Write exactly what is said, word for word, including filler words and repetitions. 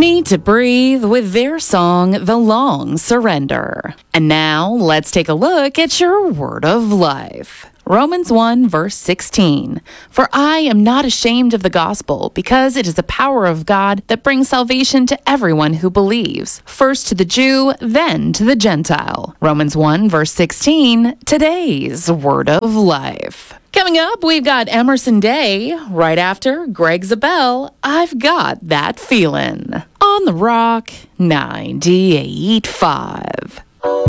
Need to Breathe with their song, The Long Surrender. And now, let's take a look at your word of life. Romans one, verse sixteen. For I am not ashamed of the gospel, because it is the power of God that brings salvation to everyone who believes, first to the Jew, then to the Gentile. Romans one, verse sixteen, today's word of life. Coming up, we've got Emerson Day. Right after, Greg Zabel, I've Got That Feeling. On the Rock ninety-eight point five.